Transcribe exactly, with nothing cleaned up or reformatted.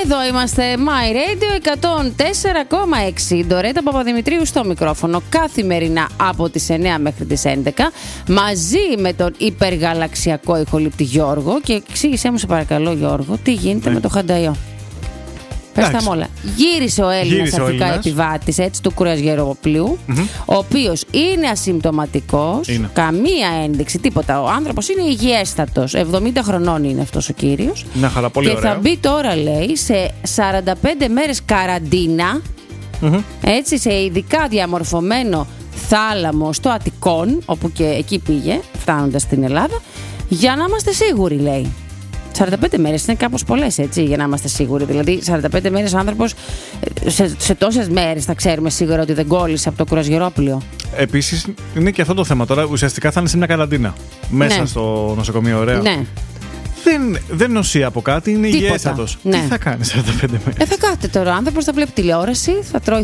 Εδώ είμαστε, My Radio εκατόν τέσσερα κόμμα έξι. Ντορέτα Παπαδημητρίου στο μικρόφωνο, καθημερινά από τις εννιά μέχρι τις έντεκα, μαζί με τον υπεργαλαξιακό ηχολήπτη Γιώργο. Και εξήγησέ μου, σε παρακαλώ, Γιώργο, τι γίνεται ναι. με το Χανταϊό. Πες τα όλα. Γύρισε ο Έλληνας αρχικά επιβάτης, έτσι, του κουρασγεροπλοίου, mm-hmm. ο οποίος είναι ασυμπτωματικός, είναι. καμία ένδειξη, τίποτα. Ο άνθρωπος είναι υγιέστατος. εβδομήντα χρονών είναι αυτός ο κύριος. Να χαρά, πολύ και ωραία. θα μπει τώρα, λέει, σε σαράντα πέντε μέρες καραντίνα, mm-hmm. έτσι, σε ειδικά διαμορφωμένο θάλαμο στο Αττικόν, όπου και εκεί πήγε, φτάνοντας στην Ελλάδα, για να είμαστε σίγουροι, λέει. σαράντα πέντε μέρες είναι κάπως πολλές, έτσι, για να είμαστε σίγουροι. Δηλαδή, σαράντα πέντε μέρες ο άνθρωπος, σε, σε τόσες μέρες θα ξέρουμε σίγουρα ότι δεν κόλλησε από το κουρασγερόπλοιο. Επίσης, είναι και αυτό το θέμα τώρα. Ουσιαστικά θα είναι σε μια καραντίνα. Μέσα ναι. στο νοσοκομείο, ωραία. Ναι. Δεν, δεν νοσεί από κάτι, είναι υγιέστατος. Ναι. Τι θα κάνει σαράντα πέντε μέρες. Ε, θα κάθεται τώρα ο άνθρωπος, θα βλέπει τηλεόραση, θα τρώει